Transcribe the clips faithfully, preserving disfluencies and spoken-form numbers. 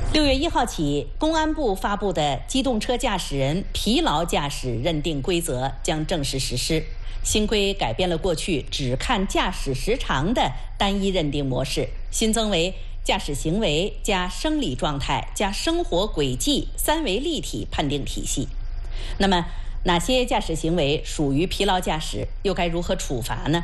六月一号起，公安部发布的机动车驾驶人疲劳驾驶认定规则将正式实施。新规改变了过去只看驾驶时长的单一认定模式，新增为驾驶行为加生理状态加生活轨迹三维立体判定体系。那么，哪些驾驶行为属于疲劳驾驶，又该如何处罚呢？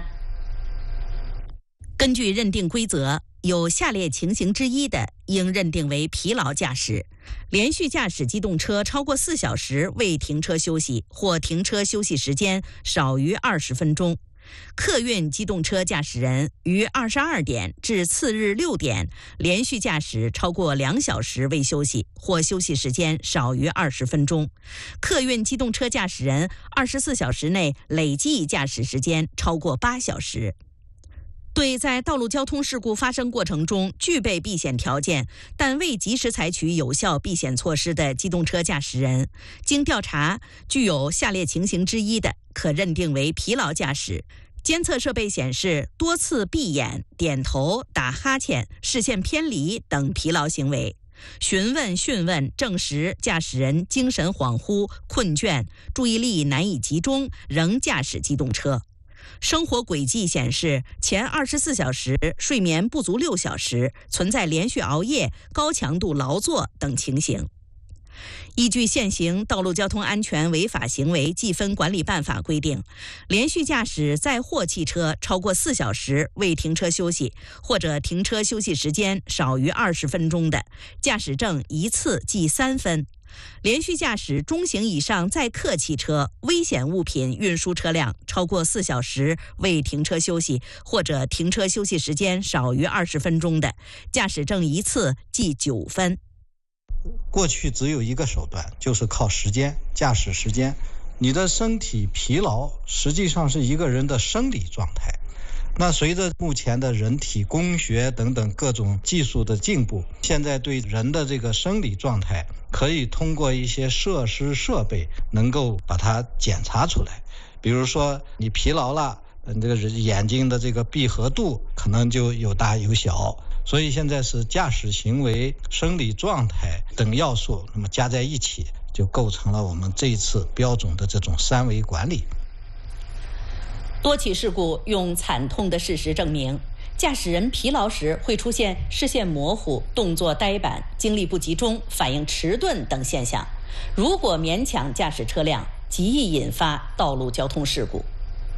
根据认定规则，有下列情形之一的，应认定为疲劳驾驶：连续驾驶机动车超过四小时未停车休息，或停车休息时间少于二十分钟；客运机动车驾驶人于二十二点至次日六点连续驾驶超过两小时未休息，或休息时间少于二十分钟；客运机动车驾驶人二十四小时内累计驾驶时间超过八小时。对在道路交通事故发生过程中具备避险条件，但未及时采取有效避险措施的机动车驾驶人，经调查具有下列情形之一的，可认定为疲劳驾驶：监测设备显示多次闭眼、点头、打哈欠、视线偏离等疲劳行为；询问讯问证实驾驶人精神恍惚、困倦、注意力难以集中，仍驾驶机动车；生活轨迹显示前二十四小时睡眠不足六小时，存在连续熬夜、高强度劳作等情形。依据现行《道路交通安全违法行为记分管理办法》规定，连续驾驶载货汽车超过四小时未停车休息，或者停车休息时间少于二十分钟的，驾驶证一次记三分；连续驾驶中型以上载客汽车、危险物品运输车辆超过四小时未停车休息，或者停车休息时间少于二十分钟的，驾驶证一次记九分。 过去只有一个手段，就是靠时间，驾驶时间。你的身体疲劳实际上是一个人的生理状态。那随着目前的人体工学等等各种技术的进步，现在对人的这个生理状态可以通过一些设施设备能够把它检查出来。比如说你疲劳了，这个眼睛的这个闭合度可能就有大有小，所以现在是驾驶行为、生理状态等要素，那么加在一起，就构成了我们这一次标准的这种三维管理。 多起事故用惨痛的事实证明，驾驶人疲劳时会出现视线模糊、动作呆板、精力不集中、反应迟钝等现象。如果勉强驾驶车辆，极易引发道路交通事故。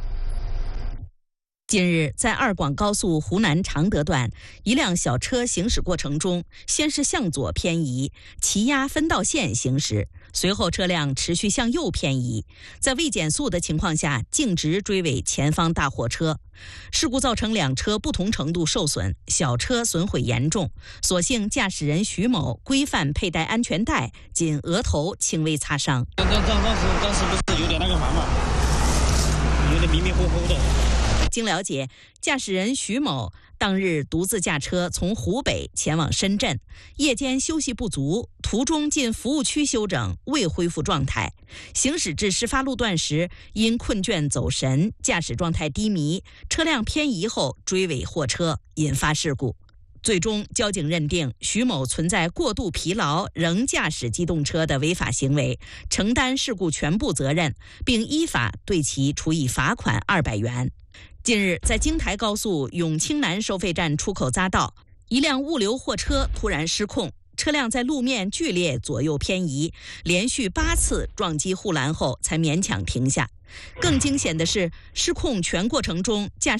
近日，在二广高速湖南常德段，一辆小车行驶过程中，先是向左偏移，骑压分道线行驶，随后车辆持续向右偏移，在未减速的情况下径直追尾前方大货车。事故造成两车不同程度受损，小车损毁严重，所幸驾驶人徐某规范佩戴安全带，仅额头轻微擦伤。 当当当时当时不是有点那个啥嘛，有点迷迷糊糊的。 经了解，驾驶人徐某当日独自驾车从湖北前往深圳，夜间休息不足，途中进服务区休整，未恢复状态。行驶至事发路段时，因困倦走神，驾驶状态低迷，车辆偏移后追尾货车，引发事故。最终，交警认定徐某存在过度疲劳仍驾驶机动车的违法行为，承担事故全部责任，并依法对其处以罚款二百元。近日，在京台高速永清南收费站出口匝道，一辆物流货车突然失控，车辆在路面剧烈左右偏移，连续八次撞击护栏后才勉强停下。更惊险的是，失控全过程中驾驶